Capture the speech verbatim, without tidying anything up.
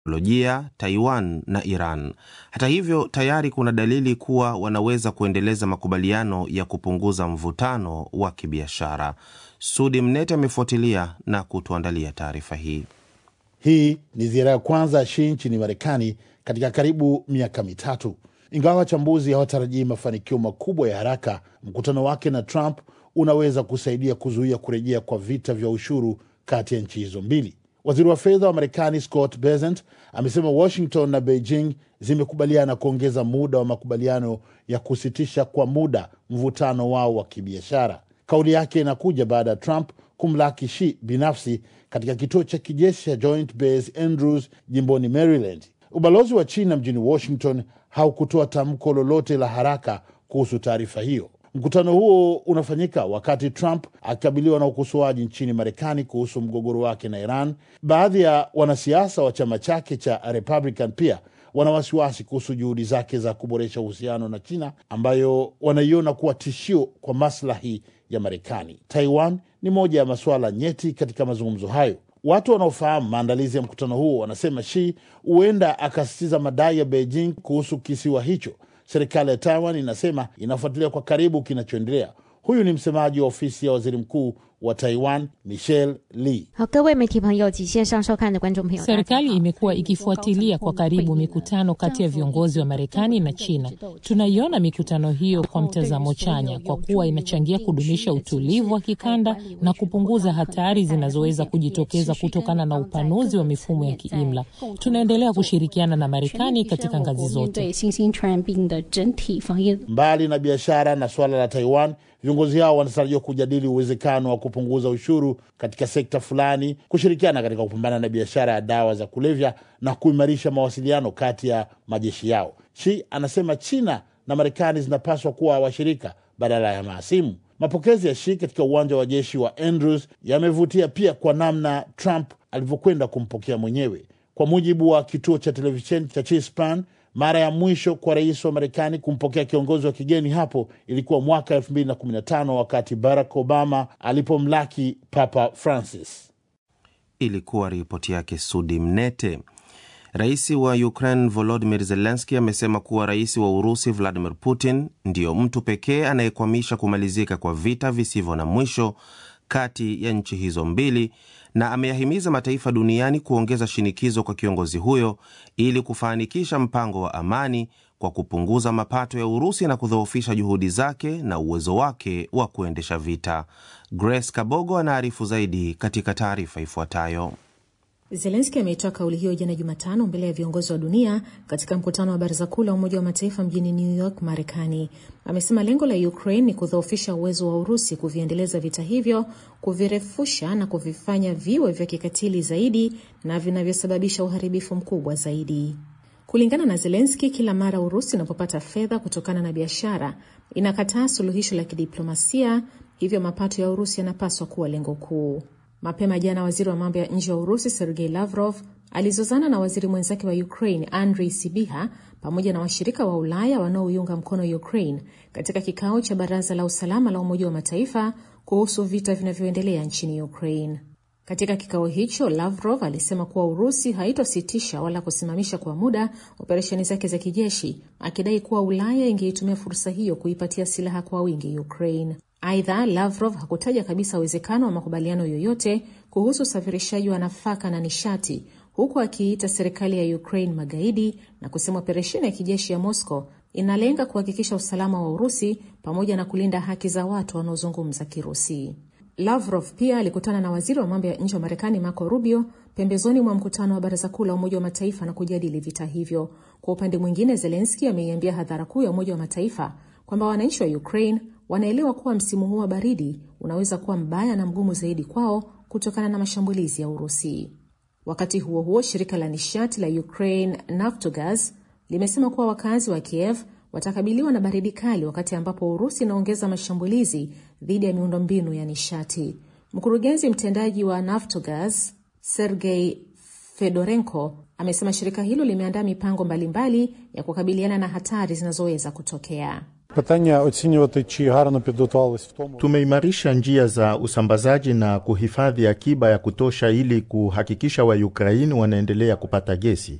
teknolojia, Taiwan na Iran. Hata hivyo, tayari kuna dalili kuwa wanaweza kuendeleza makubaliano ya kupunguza mvutano wa kibiashara. Sudi Mnete amefuatilia na kutuandalia taarifa hii. Hii ni ziara ya kwanza Xi nchini Marekani katika karibu miaka mitatu. Ingawa wachambuzi hawatarajii mafanikio makubwa ya haraka, mkutano wake na Trump unaweza kusaidia kuzuia kurejea kwa vita vya ushuru kati ya nchi hizo mbili. Waziri wa fedha wa Marekani Scott Bessent amesema Washington na Beijing zimekubaliana kuongeza muda wa makubaliano ya kusitisha kwa muda mvutano wao wa kibiashara. Kauli yake inakuja baada ya Trump kumlaki Xi binafsi katika kituo cha kijeshi cha Joint Base Andrews jimboni Maryland. Ubalozi wa China mjini Washington haukutoa tamko lolote la haraka kuhusu taarifa hiyo. Mkutano huo unafanyika wakati Trump akikabiliwa na ukosoaji nchini Marekani kuhusu mgogoro wake na Iran. Baadhi ya wanasiasa wa chama chake cha Republican pia wana wasiwasi kuhusu juhudi zake za kuboresha uhusiano na China, ambayo wanaiona kuwa tishio kwa maslahi ya Marekani. Taiwan ni moja ya masuala nyeti katika mazungumzo hayo. Watu wanaofahamu maandalizi ya mkutano huo wanasema Xi huenda akasisitiza madai ya Beijing kuhusu kisiwa hicho. Serikali ya Taiwan inasema inafuatilia kwa karibu kinachoendelea. Huyu ni msemaji wa ofisi ya waziri mkuu wa Taiwan, Michelle Lee. Serikali imekuwa ikifuatilia kwa karibu mikutano kati ya viongozi wa Marekani na China. Tunaiona mikutano hiyo kwa mtazamo chanya kwa kuwa inachangia kudumisha utulivu wa kikanda na kupunguza hatari zinazoweza kujitokeza kutokana na upanuzi wa mifumo ya kiimla. Tunaendelea kushirikiana na Marekani katika ngazi zote. Mbali na biashara na swala la Taiwan, viongozi hao wanatarajiwa kujadili uwezekano wa kupunguza ushuru katika sekta fulani, kushirikiana katika kupambana na biashara ya dawa za kulevya na kuimarisha mawasiliano kati ya majeshi yao. Xi anasema China na Marekani zinapaswa kuwa washirika badala ya mahasimu. Mapokezi ya Xi katika uwanja wa jeshi wa Andrews yamevutia pia kwa namna Trump alivyokwenda kumpokea mwenyewe. Kwa mujibu wa kituo cha televisheni cha C-SPAN, mara ya mwisho kwa rais wa Marekani kumpokea kiongozi wa kigeni hapo ilikuwa mwaka elfu mbili na kumi na tano wakati Barack Obama alipomlaki Papa Francis. Ilikuwa ripoti yake Sudi Mnete. Rais wa Ukraine Volodymyr Zelensky amesema kuwa rais wa Urusi Vladimir Putin ndio mtu pekee anayekwamisha kumalizika kwa vita visivyo na mwisho kati ya nchi hizo mbili, na ameyahimiza mataifa duniani kuongeza shinikizo kwa kiongozi huyo ili kufanikisha mpango wa amani kwa kupunguza mapato ya Urusi na kudhoofisha juhudi zake na uwezo wake wa kuendesha vita. Grace Kabogo anaarifu zaidi katika taarifa ifuatayo. Zelensky ameitoa kauli hiyo jana Jumatano mbele ya viongozi wa dunia katika mkutano wa Baraza Kuu la Umoja wa Mataifa mjini New York, Marekani. Amesema lengo la Ukraine ni kudhoofisha uwezo wa Urusi kuviendeleza vita hivyo, kuvirefusha na kuvifanya viwe vya kikatili zaidi na vinavyosababisha uharibifu mkubwa zaidi. Kulingana na Zelensky, kila mara Urusi inapopata fedha kutokana na biashara, inakataa suluhisho la kidiplomasia, hivyo mapato ya Urusi yanapaswa kuwa lengo kuu. Mapema jana waziri wa mambo ya nje wa Urusi Sergei Lavrov alizozana na waziri mwenzake wa Ukraine Andriy Sybiha pamoja na washirika wa Ulaya wanaoiunga mkono Ukraine katika kikao cha Baraza la Usalama la Umoja wa Mataifa kuhusu vita vinavyoendelea nchini Ukraine. Katika kikao hicho, Lavrov alisema kuwa Urusi haitositisha wala kusimamisha kwa muda operesheni zake za kijeshi, akidai kuwa Ulaya ingeitumia fursa hiyo kuipatia silaha kwa wingi Ukraine. Aidha, Lavrov hakutaja kabisa uwezekano wa makubaliano yoyote kuhusu usafirishaji wa nafaka na nishati, huku akiita serikali ya Ukraine magaidi na kusema operesheni ya kijeshi ya Moscow inalenga kuhakikisha usalama wa Urusi pamoja na kulinda haki za watu wanaozungumza Kirusi. Lavrov pia alikutana na waziri wa mambo ya nje wa Marekani Marco Rubio pembezoni mwa mkutano wa Baraza Kuu la Umoja wa Mataifa na kujadili vita hivyo. Kwa upande mwingine, Zelensky ameiambia hadhara kuu ya Umoja wa Mataifa kwamba wananchi wa Ukraine wanaelewa kuwa msimu huu wa baridi unaweza kuwa mbaya na mgumu zaidi kwao kutokana na mashambulizi ya Urusi. Wakati huo huo, shirika la nishati la Ukraine Naftogaz limesema kuwa wakazi wa Kiev watakabiliwa na baridi kali wakati ambapo Urusi inaongeza mashambulizi dhidi ya miundombinu ya nishati. Mkurugenzi mtendaji wa Naftogaz Sergei Fedorenko amesema shirika hilo limeandaa mipango mbalimbali ya kukabiliana na hatari zinazoweza kutokea. Tumeimarisha njia za usambazaji na kuhifadhi akiba ya kutosha ili kuhakikisha wa Ukraine wanaendelea kupata gesi.